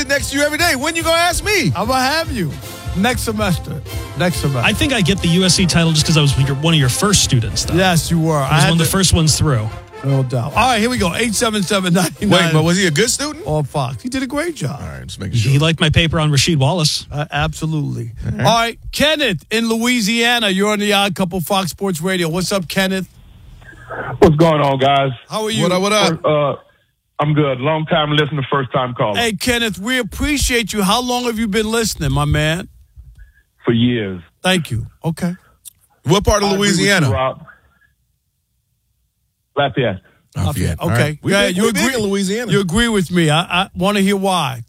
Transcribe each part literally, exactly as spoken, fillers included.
sit next to you every day. When you going to ask me? I'm going to have you. Next semester. Next semester. I think I get the U S C title just because I was your, one of your first students, though. Yes, you were. I was I one of the to, first ones through. No doubt. All right, here we go. eight seven seven, nine nine. Wait, but was he a good student? On Fox. He did a great job. All right, just making sure. He liked my paper on Rasheed Wallace. Uh, absolutely. All right. All right, Kenneth in Louisiana. You're on the Odd Couple Fox Sports Radio. What's up, Kenneth? What's going on, guys? How are you? What up, what up? Uh, I'm good. Long time listener, first time caller. Hey, Kenneth, we appreciate you. How long have you been listening, my man? For years. Thank you. Okay. What part of I agree with Louisiana? you, Rob. Lafayette. Lafayette. Okay. Right. We yeah, big, you we agree big in Louisiana. You agree with me. I, I want to hear why.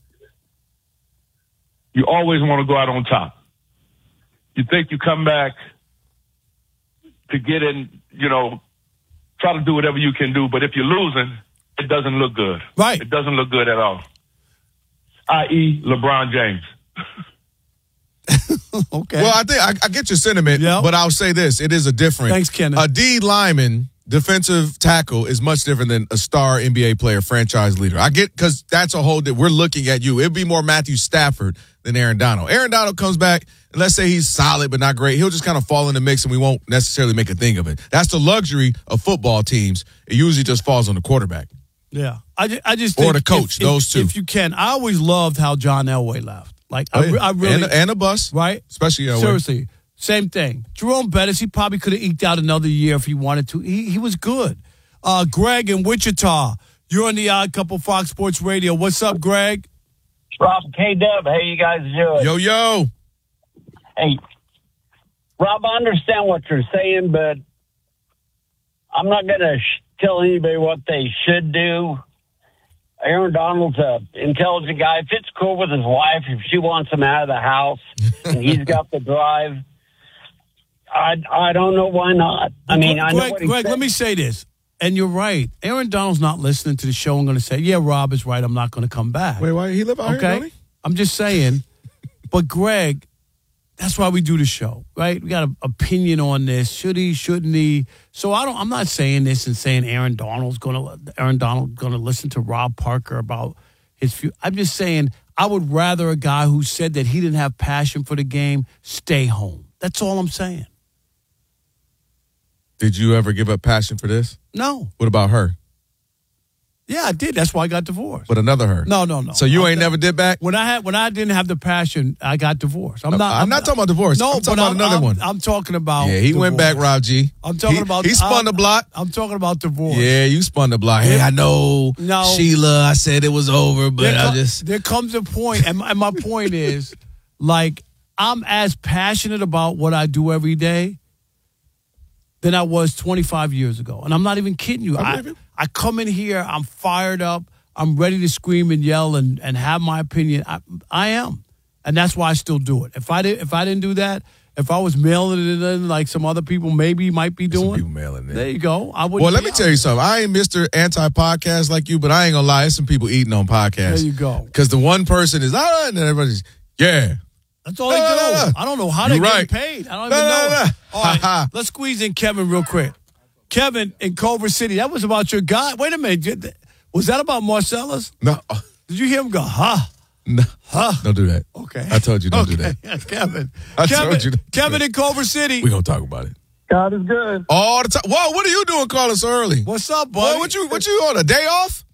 You always want to go out on top. You think you come back to get in, you know, try to do whatever you can do, but if you're losing, it doesn't look good. Right. It doesn't look good at all. that is. LeBron James. Okay. Well, I think I, I get your sentiment, Yep. but I'll say this. It is a different. Thanks, Kenneth. A D lineman, defensive tackle, is much different than a star N B A player, franchise leader. I get, because that's a whole, that we're looking at you. It'd be more Matthew Stafford than Aaron Donald. Aaron Donald comes back, and let's say he's solid but not great. He'll just kind of fall in the mix, and we won't necessarily make a thing of it. That's the luxury of football teams. It usually just falls on the quarterback. Yeah. I just, I just Or think the coach, if, those if, two. If you can. I always loved how John Elway left. Like, Oh, I, yeah. I really. And, and a bus. Right? Especially Elway. Seriously. Same thing. Jerome Bettis, he probably could have eked out another year if he wanted to. He, he was good. Uh, Greg in Wichita, you're on the Odd Couple Fox Sports Radio. What's up, Greg? Rob, K-Dub, how you guys doing? Yo, yo. Hey, Rob, I understand what you're saying, but I'm not going to sh- tell anybody what they should do. Aaron Donald's an intelligent guy. If it's cool with his wife, if she wants him out of the house and he's got the drive, I, I don't know why not. I mean, I know Greg, what he Greg said. let me say this. And you're right. Aaron Donald's not listening to the show. I'm going to say, yeah, Rob is right. I'm not going to come back. Wait, why he live out okay? here, don't he? I'm just saying. But, Greg, that's why we do the show, right? We got an opinion on this. Should he, shouldn't he? So I don't, I'm not saying this and saying Aaron Donald's going to Aaron Donald going to listen to Rob Parker about his future. I'm just saying I would rather a guy who said that he didn't have passion for the game stay home. That's all I'm saying. Did you ever give up passion for this? No. What about her? Yeah, I did. That's why I got divorced. But another her? No, no, no. So you I'm ain't not- never did back? When I had when I didn't have the passion, I got divorced. I'm not. I'm not talking about divorce. No, I'm talking but about another I'm, one. I'm talking about. Yeah, he went divorce. back, Rob G. I'm talking he, about. He spun I'm, the block. I'm talking about divorce. Yeah, you spun the block. Hey, I know, No. Sheila. I said it was over, but There, I co- just. there comes a point, and my, and my point is, like, I'm as passionate about what I do every day than I was twenty-five years ago, and I'm not even kidding you. I I, believe you. I come in here, I'm fired up, I'm ready to scream and yell and, and have my opinion. I, I am, and that's why I still do it. If I did, if I didn't do that, if I was mailing it in like some other people maybe might be Some doing, people mailing it. there you go. I would. Well, let me tell you something. I ain't Mister Anti-Podcast like you, but I ain't gonna lie. There's some people eating on podcasts. There you go. Because the one person is, ah, and then everybody's, yeah. That's all they No, do. no, no. I don't know how You're they right. get paid. I don't No, even no, know. no, no. All right, Ha, ha. let's squeeze in Kevin real quick. Kevin in Culver City. That was about your guy. Wait a minute. Was that about Marcellus? No, uh, Did you hear him go, huh? no. Huh? Don't do that. Okay. I told you don't do Okay. that. Yeah, Kevin. I Kevin, told you don't do Kevin that. in Culver City. We're gonna talk about it. God is good. All the time. Whoa, what are you doing calling so early? What's up, Boy, buddy? what you what you on a day off?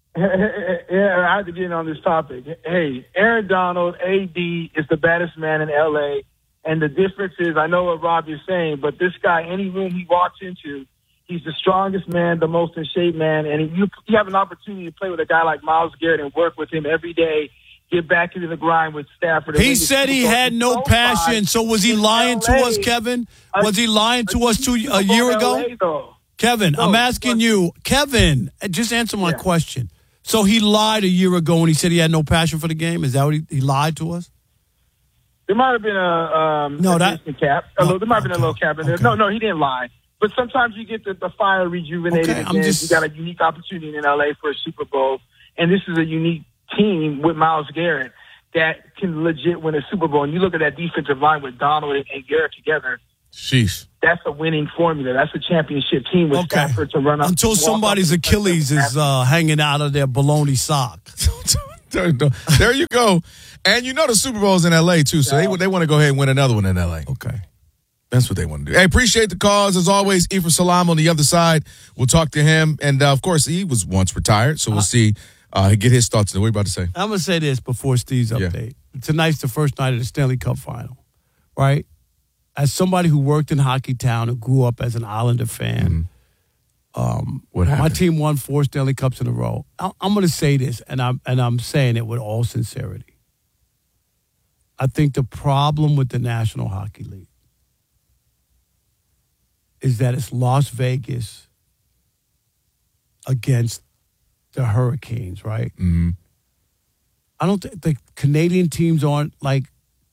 Yeah, I had to get in on this topic. Hey, Aaron Donald, A D, is the baddest man in L A. And the difference is, I know what Rob is saying, but this guy, any room he walks into, he's the strongest man, the most in shape man. And you, you have an opportunity to play with a guy like Myles Garrett and work with him every day, get back into the grind with Stafford. He said he had no passion. So was he lying to us, Kevin? Was he lying to us two, a year ago? Kevin, I'm asking you. Kevin, just answer my question. So he lied a year ago when he said he had no passion for the game? Is that what he, he lied to us? There might have been a, um, No, a that- decent cap. A no, little, there might have been okay, a little cap in there. okay. No, no, he didn't lie. But sometimes you get the, the fire rejuvenated Okay, I'm again. just- You got a unique opportunity in L A for a Super Bowl. And this is a unique team with Myles Garrett that can legit win a Super Bowl. And you look at that defensive line with Donald and, and Garrett together. Sheesh. That's a winning formula. That's a championship team with Okay. Stafford to run up. Until walk somebody's up- Achilles is uh, hanging out of their baloney sock. There you go. And you know the Super Bowl's in L A too, so they they want to go ahead and win another one in L A. Okay. That's what they want to do. Hey, appreciate the calls. As always, Ephraim Salaam on the other side. We'll talk to him. And, uh, of course, he was once retired, so we'll see. Uh, get his thoughts. What are you about to say? I'm going to say this before Steve's update. Yeah. Tonight's the first night of the Stanley Cup final, right? As somebody who worked in Hockey Town, who grew up as an Islander fan, mm-hmm. um, what happened? My team won four Stanley Cups in a row. I- I'm going to say this, and I'm, and I'm saying it with all sincerity. I think the problem with the National Hockey League is that it's Las Vegas against the Hurricanes, right? Mm-hmm. I don't think the Canadian teams aren't, like,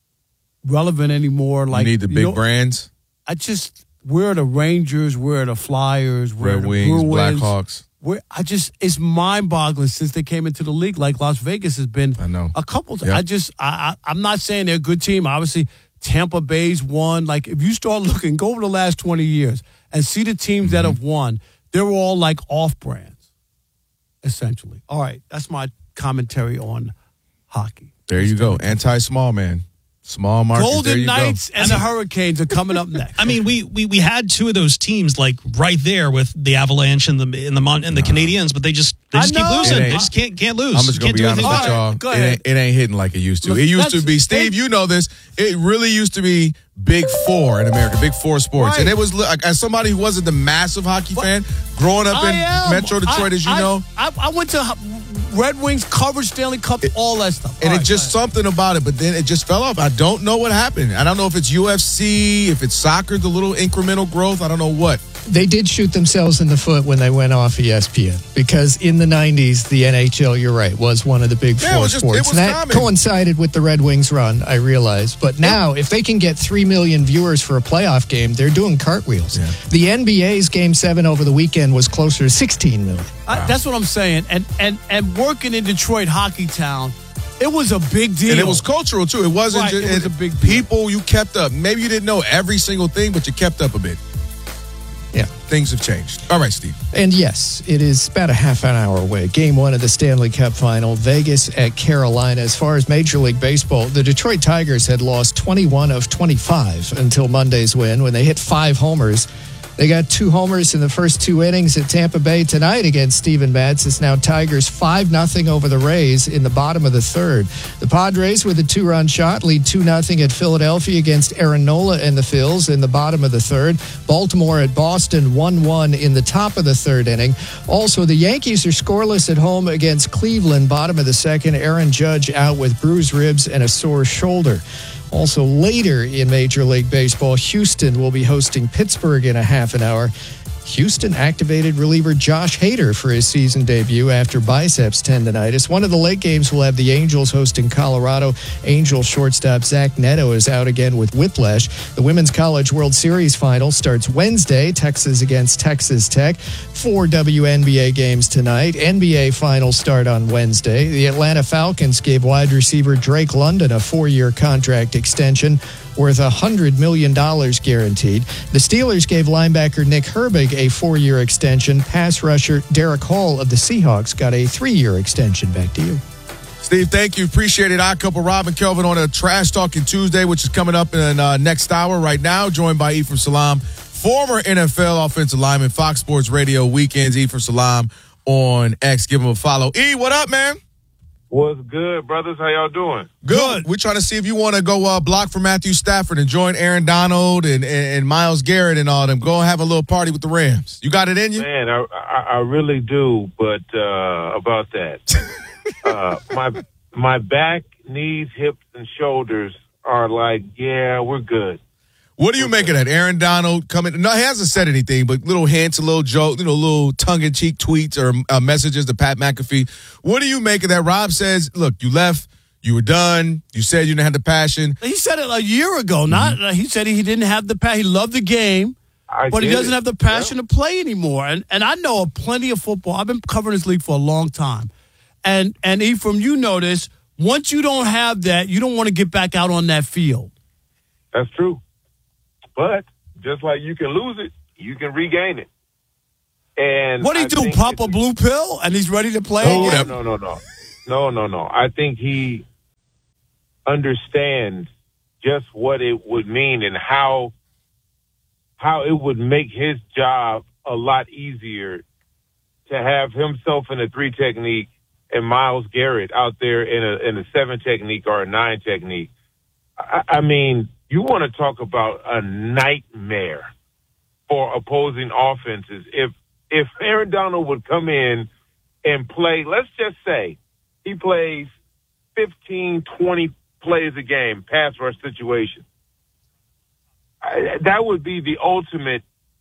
relevant anymore. Like, you need the big you know, brands? I just, we're the Rangers, we're the Flyers, we're Red the Wings, Bruins. Blackhawks. We're, I just, it's mind-boggling since they came into the league. Like, Las Vegas has been I know. a couple times. Yep. I just, I, I, I'm not saying they're a good team. Obviously, Tampa Bay's won. Like, if you start looking, go over the last twenty years and see the teams mm-hmm. that have won, they're all like off-brands, essentially. All right, that's my commentary on hockey. There you go. Anti-small man. Small market. Golden Knights go. and the Hurricanes are coming up next. I mean, we, we we had two of those teams like right there with the Avalanche and the and the Mon- and the no. Canadiens, but they just they just keep losing. They just can't can't lose. I'm just gonna can't be honest with y'all. Right, go it, ain't, it ain't hitting like it used to. Look, it used to be. Steve, you know this. It really used to be Big Four in America, Big Four sports, right. and it was like, as somebody who wasn't the massive hockey what? fan, growing up I in am. Metro Detroit, I, as you I, know. I, I went to Red Wings coverage, Stanley Cup, it, all that stuff. And all it's right, just something about it, but then it just fell off. I don't know what happened. I don't know if it's U F C, if it's soccer, the little incremental growth. I don't know what. They did shoot themselves in the foot when they went off E S P N because in the nineties, the N H L, you're right, was one of the big yeah, four just, sports. And that common. coincided with the Red Wings run, I realize. But now, if they can get three million viewers for a playoff game, they're doing cartwheels. Yeah. The N B A's Game seven over the weekend was closer to sixteen million. I, that's what I'm saying. And, and, and working in Detroit, Hockey Town, it was a big deal. And it was cultural, too. It wasn't right, just it was a big deal. People, you kept up. Maybe you didn't know every single thing, but you kept up a bit. Yeah. Things have changed. All right, Steve. And yes, it is about a half an hour away. Game one of the Stanley Cup final, Vegas at Carolina. As far as Major League Baseball, the Detroit Tigers had lost twenty-one of twenty-five until Monday's win when they hit five homers. They got two homers in the first two innings at Tampa Bay tonight against Steven Matz. It's now Tigers five nothing over the Rays in the bottom of the third. The Padres with a two-run shot lead two nothing at Philadelphia against Aaron Nola and the Phils in the bottom of the third. Baltimore at Boston one one in the top of the third inning. Also, the Yankees are scoreless at home against Cleveland, bottom of the second. Aaron Judge out with bruised ribs and a sore shoulder. Also later in Major League Baseball, Houston will be hosting Pittsburgh in a half an hour. Houston activated reliever Josh Hader for his season debut after biceps tendonitis. One of the late games will have the Angels hosting Colorado. Angels shortstop Zach Neto is out again with whiplash. The Women's College World Series final starts Wednesday, Texas against Texas Tech. Four W N B A games tonight. N B A finals start on Wednesday. The Atlanta Falcons gave wide receiver Drake London a four-year contract extension worth one hundred million dollars guaranteed. The Steelers gave linebacker Nick Herbig a four-year extension. Pass rusher Derek Hall of the Seahawks got a three-year extension. Back to you. Steve, thank you. Appreciate it. Odd Couple Rob and Kelvin on a Trash Talking Tuesday, which is coming up in uh, next hour right now, joined by Ephraim Salaam, former N F L offensive lineman, Fox Sports Radio Weekends. Ephraim Salaam on X. Give him a follow. E, what up, man? What's good, brothers? How y'all doing? Good. We're trying to see if you want to go uh, block for Matthew Stafford and join Aaron Donald and, and, and Myles Garrett and all them. Go and have a little party with the Rams. You got it in you? Man, I, I, I really do, but uh, about that. uh, my my back, knees, hips, and shoulders are like, yeah, we're good. What do you make of that? Aaron Donald coming. No, he hasn't said anything, but little hints, a little joke, you know, little tongue-in-cheek tweets or uh, messages to Pat McAfee. What do you make of that? Rob says, look, you left, you were done, you said you didn't have the passion. He said it a year ago. Not mm-hmm. He said he didn't have the passion. He loved the game, I but he doesn't it. have the passion yeah. to play anymore. And and I know plenty of football. I've been covering this league for a long time. And, and Ephraim, you know this. Once you don't have that, you don't want to get back out on that field. That's true. But just like you can lose it, you can regain it. And what do you I do? Pop a blue pill and he's ready to play? No, again? no, no, no. No, no, no. I think he understands just what it would mean and how how it would make his job a lot easier to have himself in a three technique and Myles Garrett out there in a in a seven technique or a nine technique. I, I mean, you want to talk about a nightmare for opposing offenses. If if Aaron Donald would come in and play, let's just say he plays fifteen, twenty plays a game, pass rush situation. I, that would be the ultimate.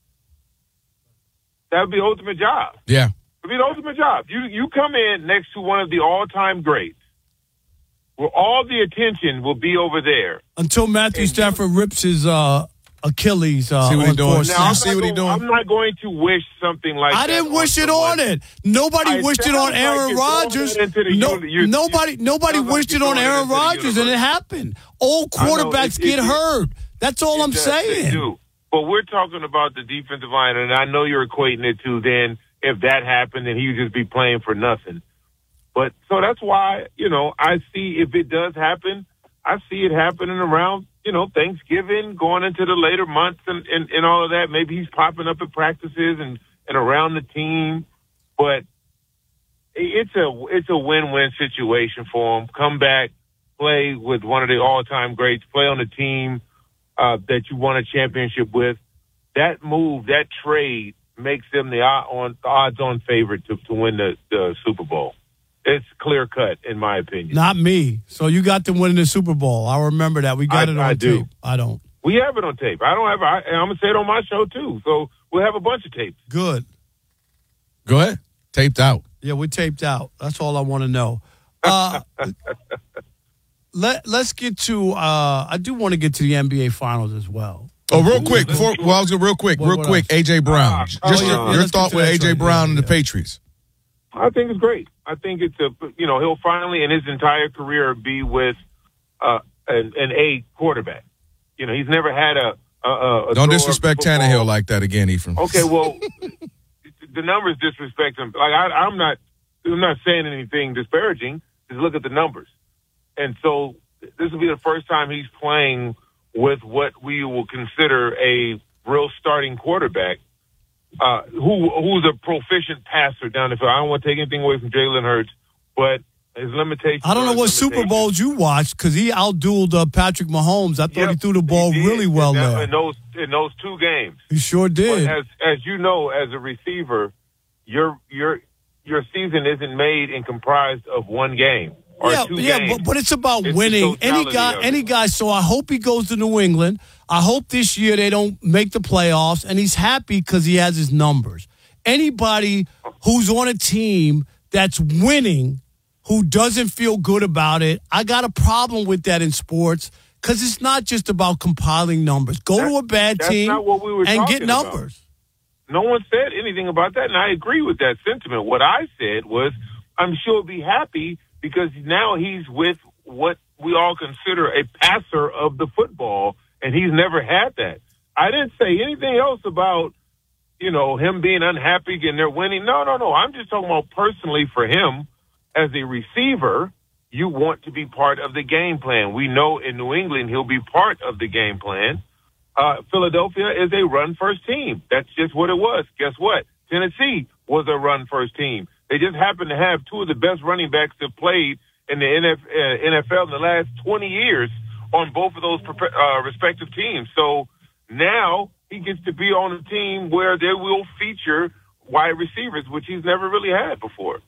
That would be the ultimate job. Yeah. It would be the ultimate job. You you come in next to one of the all-time greats, where all the attention will be over there. Until Matthew and Stafford you, rips his uh, Achilles. Uh, see what he's doing. Now, see what he's doing. I'm not going to wish something like I that. I didn't wish on it on it. Nobody I wished it on Aaron like Rodgers. No, you, nobody nobody wished it on Aaron Rodgers, and it happened. Old quarterbacks know, it, get it, hurt. That's all I'm does, saying. But we're talking about the defensive line, and I know you're equating it to then if that happened, then he would just be playing for nothing. But so that's why, you know, I see if it does happen, I see it happening around, you know, Thanksgiving, going into the later months and, and, and all of that. Maybe he's popping up at practices and, and around the team. But it's a it's a win-win situation for him. Come back, play with one of the all-time greats, play on a team uh, that you won a championship with. That move, that trade, makes them the on odds-on favorite to, to win the, the Super Bowl. It's clear cut, in my opinion. Not me. So you got them winning the Super Bowl. I remember that. We got I, it on I tape. do. I don't. We have it on tape. I don't have. I, I'm gonna say it on my show too. So we'll have a bunch of tapes. Good. Go ahead. Taped out. Yeah, we're taped out. That's all I want to know. Uh, let Let's get to. Uh, I do want to get to the N B A Finals as well. Oh, real quick before. Well, I was gonna, real quick, What- real what quick. else? A J Brown. Uh, Just oh, your, yeah, your let's get thought to with that A J right Brown there, and the yeah. Patriots. I think it's great. I think it's a, you know, he'll finally in his entire career be with uh, an, an A quarterback. You know, he's never had a. a, a Don't thrower disrespect football. Tannehill like that again, Ephraim. Okay, well, the numbers disrespect him. Like I, I'm not, I'm not saying anything disparaging. Just look at the numbers, and so this will be the first time he's playing with what we will consider a real starting quarterback. Uh, who who's a proficient passer down the field. I don't want to take anything away from Jalen Hurts, but his limitations. I don't know what Super Bowls you watched because he outdueled uh, Patrick Mahomes. I thought Yep, he threw the ball he did really well in that, there. in those in those two games. He sure But did. as as you know, as a receiver, your your your season isn't made and comprised of one game or yeah, two yeah, games. but, but it's about It's the winning. Any totality guy, of it. any guy. So I hope he goes to New England. I hope this year they don't make the playoffs, and he's happy because he has his numbers. Anybody who's on a team that's winning, who doesn't feel good about it, I got a problem with that in sports because it's not just about compiling numbers. Go That- to a bad that's team not what we were and talking get about. numbers. No one said anything about that, and I agree with that sentiment. What I said was, I'm sure he'll be happy because now he's with what we all consider a passer of the football, and he's never had that. I didn't say anything else about, you know, him being unhappy and they're winning. No, no, no. I'm just talking about personally for him as a receiver, you want to be part of the game plan. We know in New England he'll be part of the game plan. Uh, Philadelphia is a run-first team. That's just what it was. Guess what? Tennessee was a run-first team. They just happened to have two of the best running backs that played in the N F L in the last twenty years on both of those uh, respective teams. So now he gets to be on a team where they will feature wide receivers, which he's never really had before.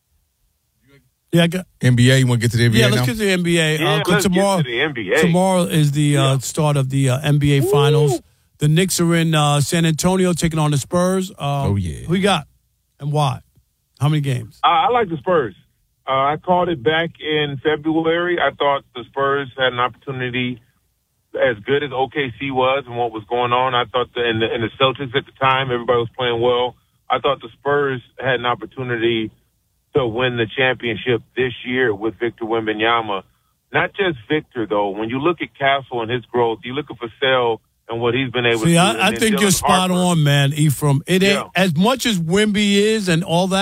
Yeah, I got, N B A, you want to get to the N B A yeah. now? Let's get to the N B A. Yeah, uh, 'cause let's tomorrow, get to the N B A. Tomorrow is the uh, Yeah. start of the uh, N B A Finals. The Knicks are in uh, San Antonio taking on the Spurs. Uh, Oh, yeah. Who you got and why? How many games? Uh, I like the Spurs. Uh, I called it back in February. I thought the Spurs had an opportunity as good as O K C was and what was going on. I thought the, and, the, and the Celtics at the time, everybody was playing well. I thought the Spurs had an opportunity to win the championship this year with Victor Wembanyama. Not just Victor, though. When you look at Castle and his growth, you look at Vassell and what he's been able See, to do. I, and I then think Dylan you're spot Harper. on, man, Ephraim. It ain't Yeah. as much as Wemby is and all that.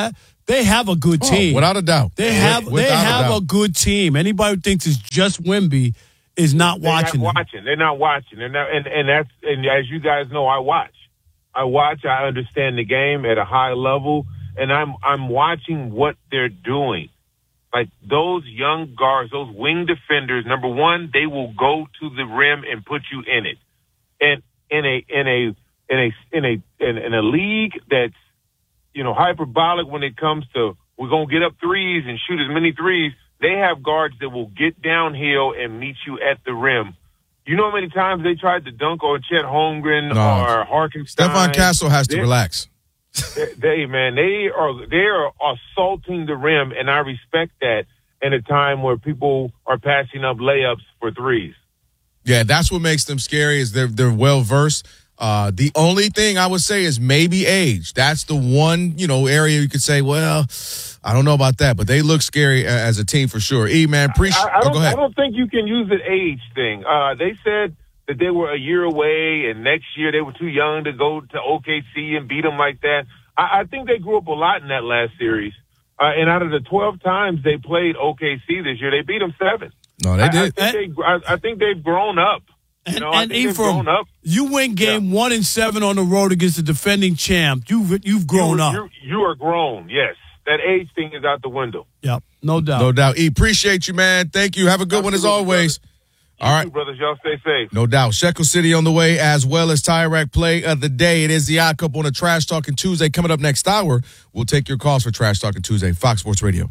They have a good team. Oh, without a doubt. They have Without they a have doubt. a good team. Anybody who thinks it's just Wemby is not They're watching. not them. watching. They're not watching. They're not, and and that's and as you guys know, I watch. I watch. I understand the game at a high level, and I'm I'm watching what they're doing. Like those young guards, those wing defenders. Number one, they will go to the rim and put you in it. And in a in a in a in a in, in a league that's, you know, hyperbolic when it comes to we're gonna get up threes and shoot as many threes. They have guards that will get downhill and meet you at the rim. You know how many times they tried to dunk on Chet Holmgren No. or Harkenstein? Stephon Castle has to They- relax. They, they man, they are they are assaulting the rim, and I respect that. In a time where people are passing up layups for threes. Yeah, that's what makes them scary is they're they're well versed. Uh, the only thing I would say is maybe age. That's the one, you know, area you could say, well, I don't know about that, but they look scary as a team for sure. E, man, appreciate. I, I, Oh, don't, go ahead. I don't think you can use the age thing. Uh, they said that they were a year away, and next year they were too young to go to O K C and beat them like that. I, I think they grew up a lot in that last series. Uh, and out of the twelve times they played O K C this year, they beat them seven. No, they I, did. I, think they, I, I think they've grown up. You And, know, I and think they've Ephraim, grown up. you win game one and seven on the road against the defending champ. You've you've grown you, up. You, you are grown, yes. That age thing is out the window. Yep, no doubt. No doubt. E, appreciate you, man. Thank you. Have a good one as Absolutely, always. brother. All You right. too, brothers. Y'all stay safe. No doubt. Shekel City on the way, as well as Tire Rack Play of the Day. It is the Odd Couple on a Trash Talking Tuesday. Coming up next hour, we'll take your calls for Trash Talking Tuesday. Fox Sports Radio.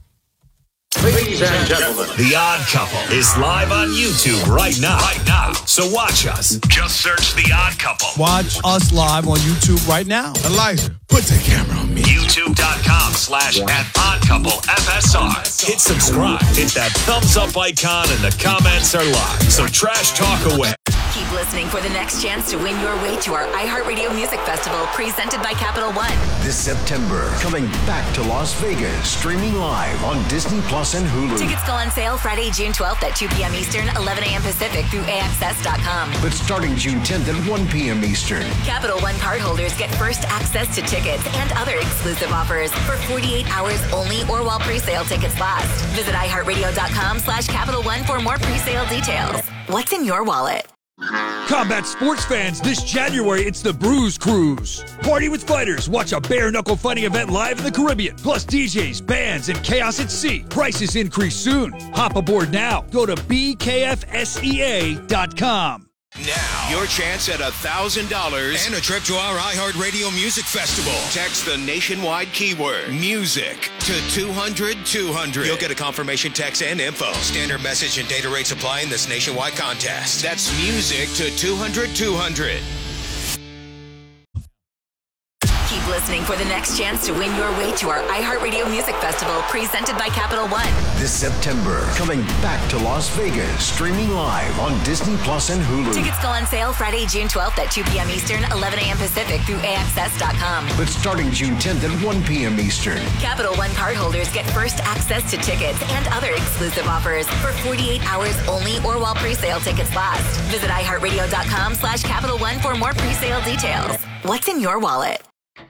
Ladies and gentlemen, The Odd Couple is live on YouTube right now. Right now. So watch us. Just search The Odd Couple. Watch us live on YouTube right now. Elijah, put the camera on me. YouTube.com slash at Odd Couple F S R. Hit subscribe. Hit that thumbs up icon and the comments are live. So trash talk away. Keep listening for the next chance to win your way to our iHeartRadio Music Festival presented by Capital One. This September, coming back to Las Vegas, streaming live on Disney Plus and Hulu. Tickets go on sale Friday, June twelfth at two p.m. Eastern, eleven a.m. Pacific through A X S dot com. But starting June tenth at one p.m. Eastern. Capital One cardholders get first access to tickets and other exclusive offers for forty-eight hours only or while presale tickets last. Visit iHeartRadio.com slash Capital One for more presale details. What's in your wallet? Combat sports fans, this January it's the Bruise Cruise. Party with fighters, watch a bare-knuckle fighting event live in the Caribbean. Plus D Js, bands, and chaos at sea. Prices increase soon. Hop aboard now. Go to B K F S E A dot com. Now, your chance at one thousand dollars and a trip to our iHeartRadio Music Festival. Text the nationwide keyword music to two hundred two hundred. You'll get a confirmation text and info. Standard message and data rates apply in this nationwide contest. That's music to two hundred two hundred. Keep listening for the next chance to win your way to our iHeartRadio Music Festival presented by Capital One. This September, coming back to Las Vegas, streaming live on Disney Plus and Hulu. Tickets go on sale Friday, June twelfth at two p.m. Eastern, eleven a.m. Pacific through A X S dot com. But starting June tenth at one p.m. Eastern. Capital One cardholders get first access to tickets and other exclusive offers for forty-eight hours only or while presale tickets last. Visit iHeartRadio.com slash Capital One for more presale details. What's in your wallet?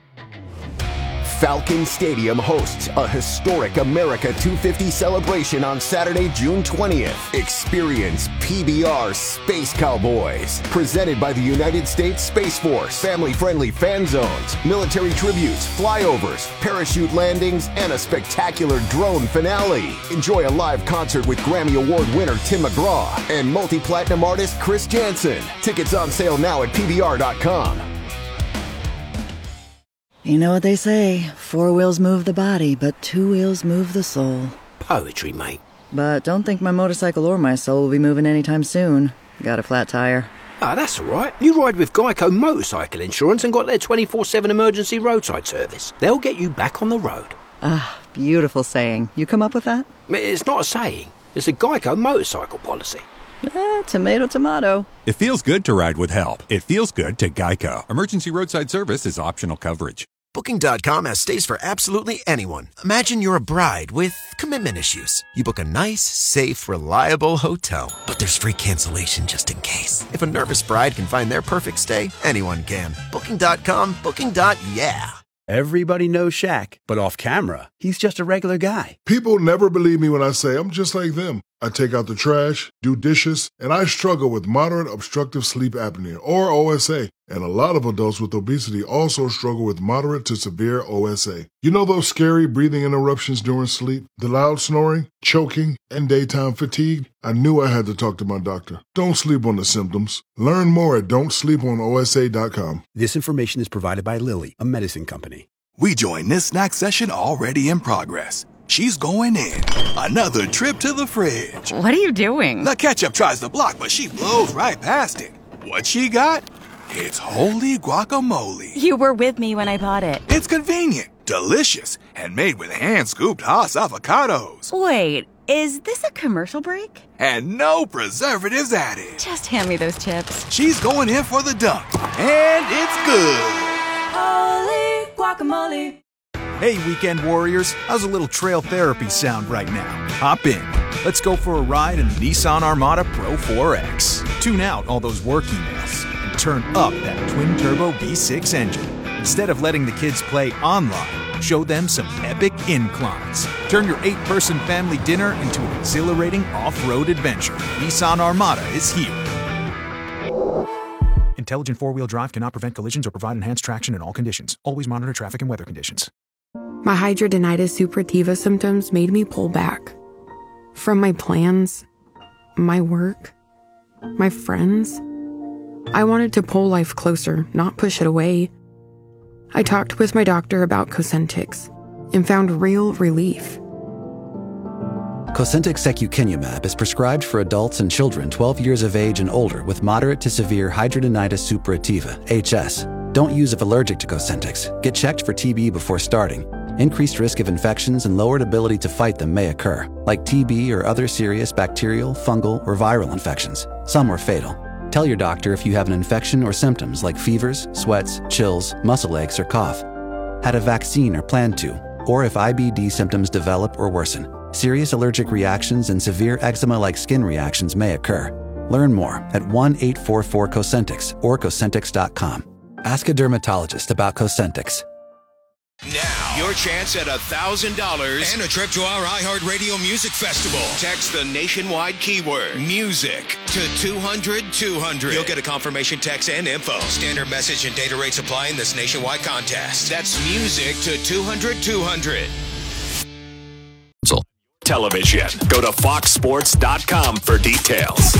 Falcon Stadium hosts a historic America two fifty celebration on Saturday, June twentieth. Experience P B R Space Cowboys, presented by the United States Space Force. Family-friendly fan zones, military tributes, flyovers, parachute landings, and a spectacular drone finale. Enjoy a live concert with Grammy Award winner Tim McGraw and multi-platinum artist Chris Jansen. Tickets on sale now at P B R dot com. You know what they say, four wheels move the body, but two wheels move the soul. Poetry, mate. But don't think my motorcycle or my soul will be moving anytime soon. Got a flat tire. Ah, that's all right. You ride with Geico Motorcycle Insurance and got their twenty-four seven emergency roadside service. They'll get you back on the road. Ah, beautiful saying. You come up with that? It's not a saying. It's a Geico motorcycle policy. Eh, tomato, tomato. It feels good to ride with help. It feels good to Geico. Emergency roadside service is optional coverage. Booking dot com has stays for absolutely anyone. Imagine you're a bride with commitment issues. You book a nice, safe, reliable hotel. But there's free cancellation just in case. If a nervous bride can find their perfect stay, anyone can. Booking dot com, booking. Yeah. Everybody knows Shaq, but off camera, he's just a regular guy. People never believe me when I say I'm just like them. I take out the trash, do dishes, and I struggle with moderate obstructive sleep apnea, or O S A. And a lot of adults with obesity also struggle with moderate to severe O S A. You know those scary breathing interruptions during sleep, the loud snoring, choking, and daytime fatigue? I knew I had to talk to my doctor. Don't sleep on the symptoms. Learn more at don't sleep on O S A dot com. This information is provided by Lilly, a medicine company. We join this snack session already in progress. She's going in. Another trip to the fridge. What are you doing? The ketchup tries to block, but she blows right past it. What she got? It's holy guacamole. You were with me when I bought it. It's convenient, delicious, and made with hand-scooped Haas avocados. Wait, is this a commercial break? And no preservatives added. Just hand me those chips. She's going in for the dunk, and it's good. Holy guacamole. Hey, weekend warriors, how's a little trail therapy sound right now? Hop in. Let's go for a ride in the Nissan Armada Pro four X. Tune out all those work emails and turn up that twin-turbo V six engine. Instead of letting the kids play online, show them some epic inclines. Turn your eight-person family dinner into an exhilarating off-road adventure. Nissan Armada is here. Intelligent four-wheel drive cannot prevent collisions or provide enhanced traction in all conditions. Always monitor traffic and weather conditions. My hidradenitis suppurativa symptoms made me pull back. From my plans, my work, my friends. I wanted to pull life closer, not push it away. I talked with my doctor about Cosentyx and found real relief. Cosentyx secukinumab is prescribed for adults and children twelve years of age and older with moderate to severe hidradenitis suppurativa, H S. Don't use if allergic to Cosentyx. Get checked for T B before starting. Increased risk of infections and lowered ability to fight them may occur, like T B or other serious bacterial, fungal, or viral infections. Some are fatal. Tell your doctor if you have an infection or symptoms like fevers, sweats, chills, muscle aches, or cough. Had a vaccine or plan to, or if I B D symptoms develop or worsen. Serious allergic reactions and severe eczema-like skin reactions may occur. Learn more at one eight four four Cosentyx or Cosentyx dot com. Ask a dermatologist about Cosentyx. Now, your chance at one thousand dollars and a trip to our iHeartRadio Music Festival. Text the nationwide keyword music to two hundred two hundred. You'll get a confirmation text and info. Standard message and data rates apply in this nationwide contest. That's music to two hundred two hundred. Television. Go to fox sports dot com for details.